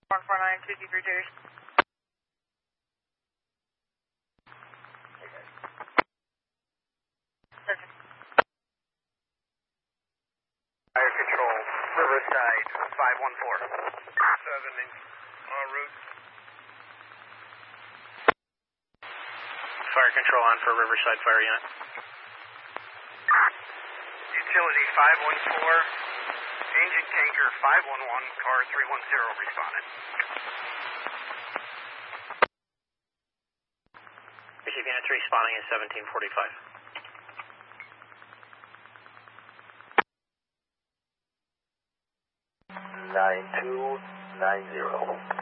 149 223 Jerry. Fire control, Riverside 514. 7 en route. Fire control on for Riverside Fire Unit. Utility 514, engine tanker 511, car 310 responded. Receive units responding at 1745. 9290.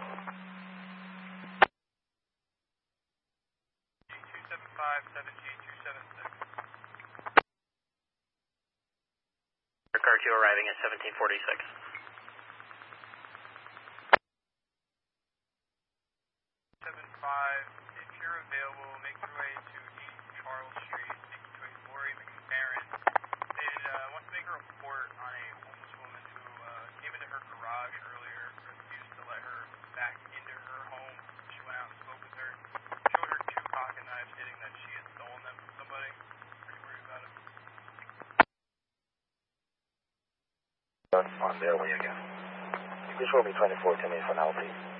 275-17276. Car 2 arriving at 1746. 75, if you're available, make your way to East Charles Street, speaking to a Lori McFerrin. Stated wants to make a report on a homeless woman who came into her garage earlier, refused to let her back into her home. She went out and spoke with her, showed her 2 pocket knives, stating that she had stolen them from somebody. Pretty worried about it. On their way again. You can show me 24 to me for now, please.